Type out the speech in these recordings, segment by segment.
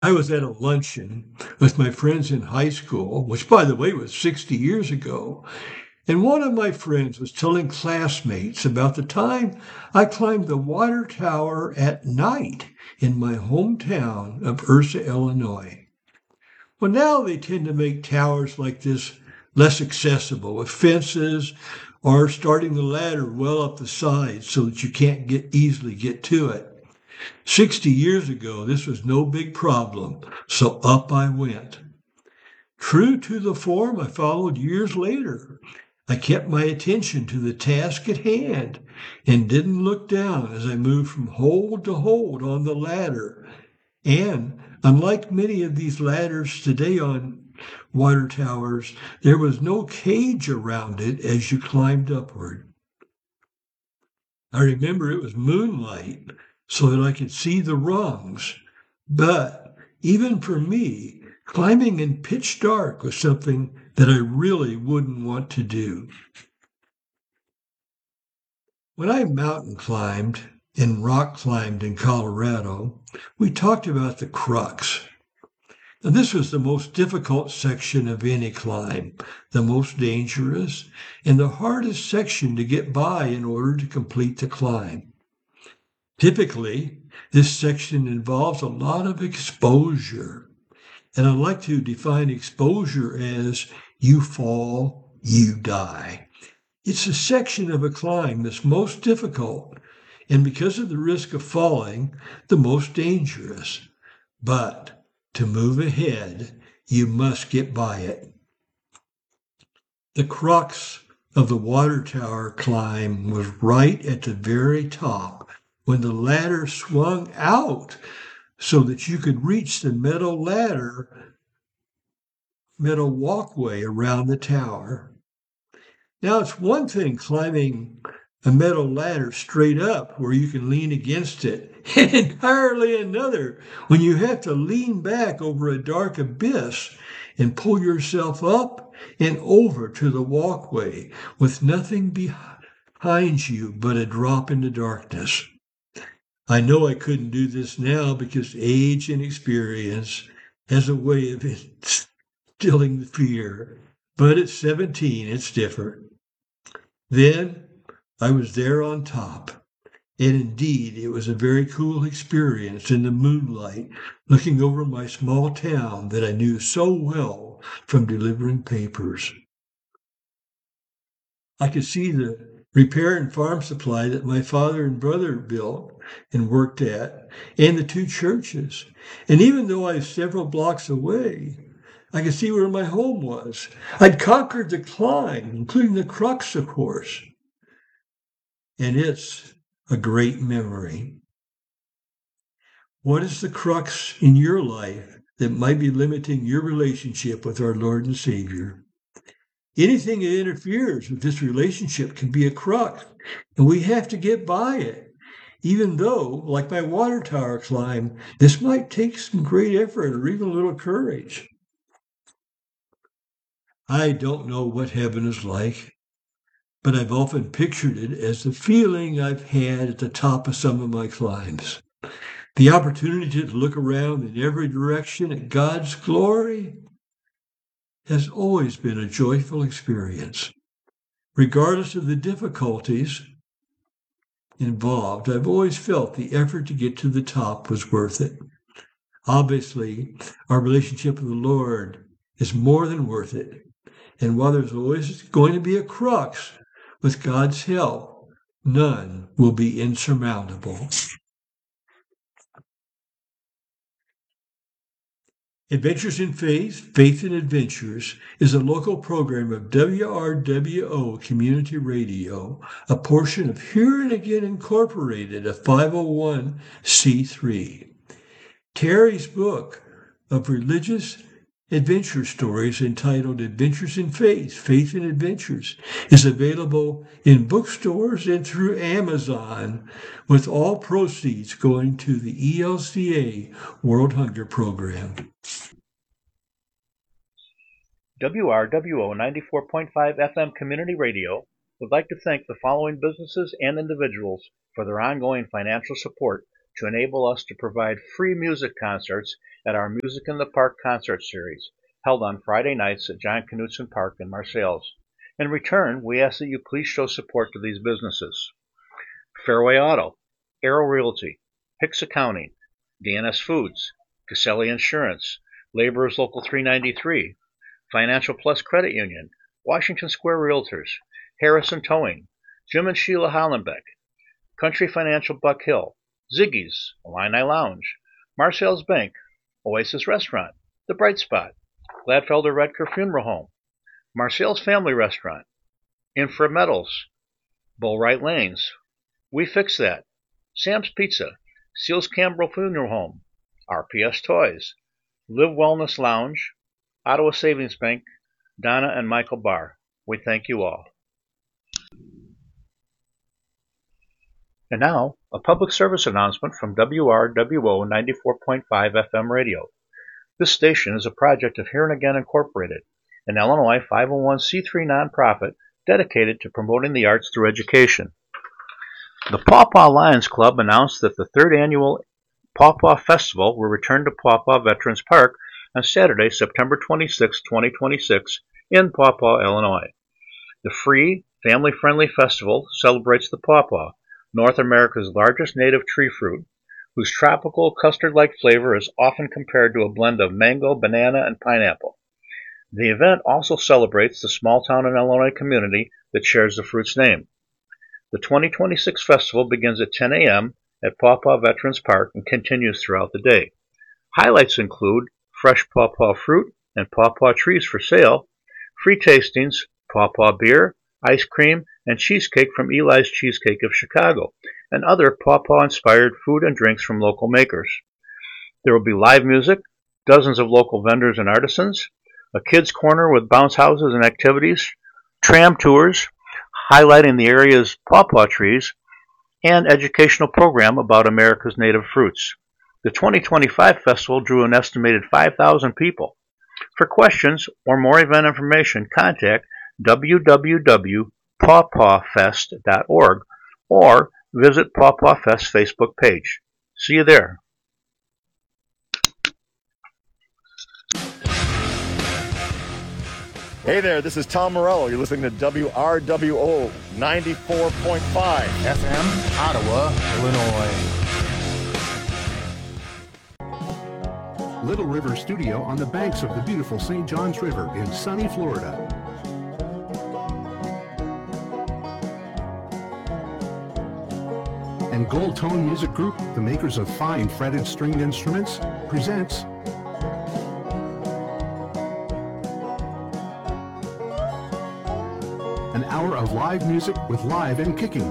I was at a luncheon with my friends in high school, which, by the way, was 60 years ago. And one of my friends was telling classmates about the time I climbed the water tower at night in my hometown of Ursa, Illinois. Well, now they tend to make towers like this less accessible with fences or starting the ladder well up the side so that you can't easily get to it. 60 years ago, this was no big problem, so up I went. True to the form I followed years later, I kept my attention to the task at hand and didn't look down as I moved from hold to hold on the ladder. And unlike many of these ladders today on water towers, there was no cage around it as you climbed upward. I remember it was moonlight so that I could see the rungs. But even for me, climbing in pitch dark was something that I really wouldn't want to do. When I mountain climbed and rock climbed in Colorado, we talked about the crux. Now, this was the most difficult section of any climb, the most dangerous, and the hardest section to get by in order to complete the climb. Typically, this section involves a lot of exposure. And I like to define exposure as you fall, you die. It's a section of a climb that's most difficult, and because of the risk of falling, the most dangerous. But to move ahead, you must get by it. The crux of the water tower climb was right at the very top when the ladder swung out so that you could reach the metal walkway around the tower. Now, it's one thing climbing a metal ladder straight up where you can lean against it, and entirely another when you have to lean back over a dark abyss and pull yourself up and over to the walkway with nothing behind you but a drop into darkness. I know I couldn't do this now because age and experience has a way of instilling the fear. But at 17, it's different. Then I was there on top. And indeed, it was a very cool experience in the moonlight, looking over my small town that I knew so well from delivering papers. I could see the repair and farm supply that my father and brother built and worked at, and the two churches. And even though I was several blocks away, I could see where my home was. I'd conquered the climb, including the crux, of course. And it's a great memory. What is the crux in your life that might be limiting your relationship with our Lord and Savior? Anything that interferes with this relationship can be a crux, and we have to get by it. Even though, like my water tower climb, this might take some great effort or even a little courage. I don't know what heaven is like, but I've often pictured it as the feeling I've had at the top of some of my climbs. The opportunity to look around in every direction at God's glory has always been a joyful experience. Regardless of the difficulties involved, I've always felt the effort to get to the top was worth it. Obviously, our relationship with the Lord is more than worth it. And while there's always going to be a crux, with God's help, none will be insurmountable. Adventures in Faith, Faith and Adventures is a local program of WRWO Community Radio, a portion of Here and Again Incorporated, a 501c3. Terry's book of religious adventure stories entitled Adventures in Faith, Faith and Adventures is available in bookstores and through Amazon, with all proceeds going to the ELCA World Hunger Program. WRWO 94.5 FM Community Radio would like to thank the following businesses and individuals for their ongoing financial support to enable us to provide free music concerts at our Music in the Park concert series, held on Friday nights at John Knutson Park in Marseilles. In return, we ask that you please show support to these businesses. Fairway Auto, Arrow Realty, Hicks Accounting, DNS Foods, Caselli Insurance, Laborers Local 393, Financial Plus Credit Union, Washington Square Realtors, Harrison Towing, Jim and Sheila Hollenbeck, Country Financial Buck Hill, Ziggy's, Illini Lounge, Marseilles Bank, Oasis Restaurant, The Bright Spot, Gladfelder Redker Funeral Home, Marseilles Family Restaurant, Infra Metals, Bullwright Lanes, We Fix That, Sam's Pizza, Seals Campbell Funeral Home, RPS Toys, Live Wellness Lounge, Ottawa Savings Bank, Donna and Michael Barr. We thank you all. And now, a public service announcement from WRWO 94.5 FM radio. This station is a project of Here and Again Incorporated, an Illinois 501c3 nonprofit dedicated to promoting the arts through education. The Pawpaw Lions Club announced that the third annual Pawpaw Festival will return to Pawpaw Veterans Park on Saturday, September 26, 2026, in Pawpaw, Illinois. The free, family-friendly festival celebrates the pawpaw, North America's largest native tree fruit, whose tropical custard-like flavor is often compared to a blend of mango, banana, and pineapple. The event also celebrates the small town in Illinois community that shares the fruit's name. The 2026 festival begins at 10 a.m. at Pawpaw Veterans Park and continues throughout the day. Highlights include fresh pawpaw fruit and pawpaw trees for sale, free tastings, pawpaw beer, ice cream, and cheesecake from Eli's Cheesecake of Chicago, and other pawpaw-inspired food and drinks from local makers. There will be live music, dozens of local vendors and artisans, a kids' corner with bounce houses and activities, tram tours highlighting the area's pawpaw trees, and educational program about America's native fruits. The 2025 festival drew an estimated 5,000 people. For questions or more event information, contact www.pawpawfest.org or visit Pawpaw Fest Facebook page. See you there. Hey there, this is Tom Morello. You're listening to WRWO 94.5 FM, Ottawa, Illinois. Little River Studio on the banks of the beautiful St. Johns River in sunny Florida. And Gold Tone Music Group, the makers of fine fretted stringed instruments, presents an hour of live music with Live and Kicking.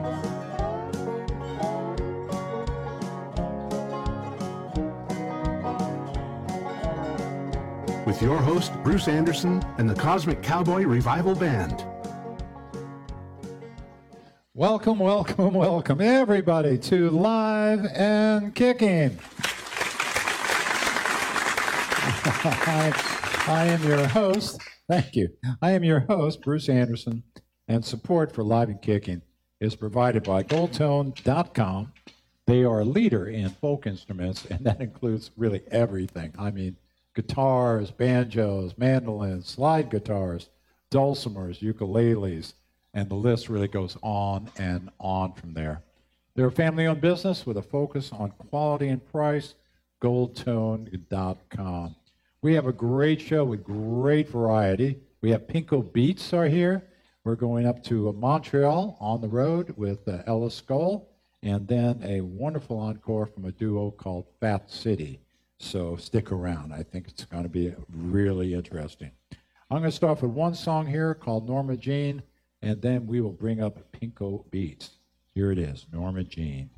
With your host, Bruce Anderson, and the Cosmic Cowboy Revival Band. Welcome, welcome, welcome, everybody, to Live and Kicking. I am your host. Thank you. I am your host, Bruce Anderson, and support for Live and Kicking is provided by Goldtone.com. They are a leader in folk instruments, and that includes really everything. I mean, guitars, banjos, mandolins, slide guitars, dulcimers, ukuleles, and the list really goes on and on from there. They're a family-owned business with a focus on quality and price, Goldtone.com. We have a great show with great variety. We have Pinko Beats are here. We're going up to Montreal on the road with Ella Skull, and then a wonderful encore from a duo called Fat City. So stick around. I think it's going to be really interesting. I'm going to start with one song here called Norma Jean, and then we will bring up Pinko Beats. Here it is, Norma Jean.